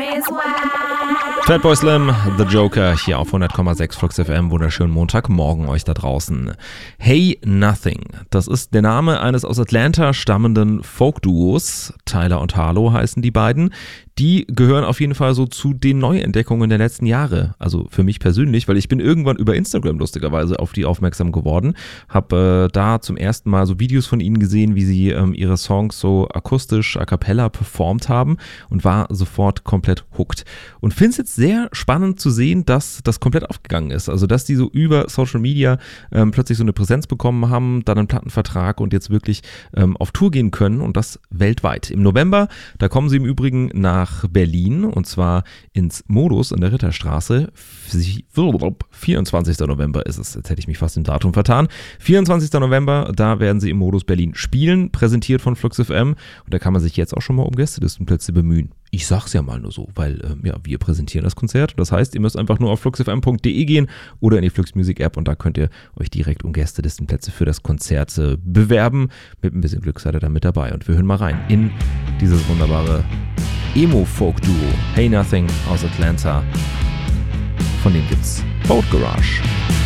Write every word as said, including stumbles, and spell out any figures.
Fatboy Slim, The Joker, hier auf hundert Komma sechs Flux F M. Wunderschönen Montagmorgen euch da draußen. Hey Nothing, das ist der Name eines aus Atlanta stammenden Folk-Duos. Tyler und Harlow heißen die beiden. Die gehören auf jeden Fall so zu den Neuentdeckungen der letzten Jahre. Also für mich persönlich, weil ich bin irgendwann über Instagram lustigerweise auf die aufmerksam geworden. Hab äh, da zum ersten Mal so Videos von ihnen gesehen, wie sie ähm, ihre Songs so akustisch, a cappella performt haben und war sofort komplett hooked. Und finde es jetzt sehr spannend zu sehen, dass das komplett aufgegangen ist. Also dass die so über Social Media ähm, plötzlich so eine Präsenz bekommen haben, dann einen Plattenvertrag und jetzt wirklich ähm, auf Tour gehen können und das weltweit. Im November, da kommen sie im Übrigen nach Berlin und zwar ins Modus in der Ritterstraße. vierundzwanzigster November ist es, jetzt hätte ich mich fast im Datum vertan. vierundzwanzigster November, da werden sie im Modus Berlin spielen, präsentiert von Flux F M und da kann man sich jetzt auch schon mal um Gästelistenplätze bemühen. Ich sag's ja mal nur so, weil ähm, ja, wir präsentieren das Konzert. Das heißt, ihr müsst einfach nur auf flux f m punkt d e gehen oder in die Flux Music App und da könnt ihr euch direkt um Gästelistenplätze für das Konzert äh, bewerben. Mit ein bisschen Glück seid ihr dann mit dabei und wir hören mal rein in dieses wunderbare Emo-Folk-Duo Hey Nothing aus Atlanta. Von denen gibt's Boat Garage.